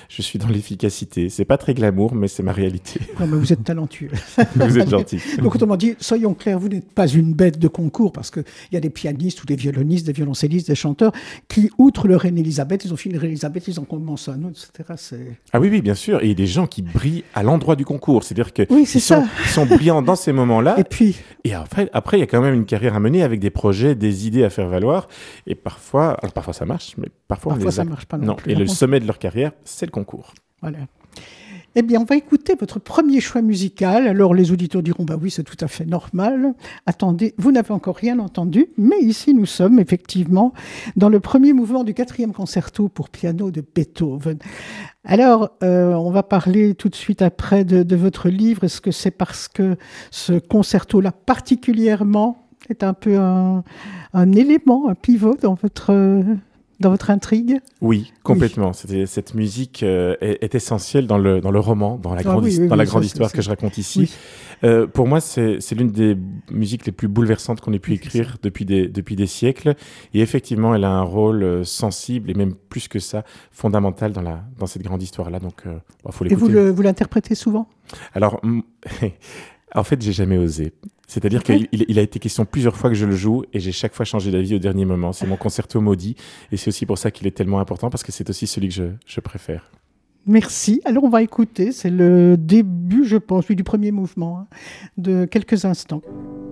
Je suis dans l'efficacité. C'est pas très glamour, mais c'est ma réalité. Non, mais vous êtes talentueux. Vous êtes gentil. Donc, autrement dit, soyons clairs, vous n'êtes pas une bête de concours, parce qu'il y a des pianistes ou des violonistes, des violoncellistes, des chanteurs qui, outre le Reine Elisabeth, ils ont fini le Reine Elisabeth, ils en commencent un autre, etc. Ah oui, bien sûr. Et il y a des gens qui brillent à l'endroit du concours. C'est-à-dire qu'ils oui, c'est ils sont brillants dans ces moments-là. Et après, il y a quand même une carrière à mener avec des projets, des idées à faire valoir. Et parfois ça marche, mais parfois ça marche pas non plus. Et le sommet de leur carrière, c'est le concours. Voilà. Eh bien, on va écouter votre premier choix musical. Alors, les auditeurs diront, bah oui, c'est tout à fait normal. Attendez, vous n'avez encore rien entendu, mais ici, nous sommes effectivement dans le premier mouvement du 4e concerto pour piano de Beethoven. Alors, on va parler tout de suite après de votre livre. Est-ce que c'est parce que ce concerto-là particulièrement est un peu un élément, un pivot dans votre intrigue? Oui, complètement. Oui. Cette musique est essentielle dans le roman, dans la grande histoire que je raconte ici. Oui. Pour moi, c'est l'une des musiques les plus bouleversantes qu'on ait pu écrire depuis des siècles. Et effectivement, elle a un rôle sensible et même plus que ça, fondamental dans cette grande histoire-là. Donc, faut l'écouter. Et vous l'interprétez souvent? Alors, en fait, j'ai jamais osé. C'est-à-dire qu'il a été question plusieurs fois que je le joue et j'ai chaque fois changé d'avis au dernier moment. C'est mon concerto maudit et c'est aussi pour ça qu'il est tellement important parce que c'est aussi celui que je préfère. Merci. Alors on va écouter, c'est le début, je pense, du premier mouvement, de quelques instants.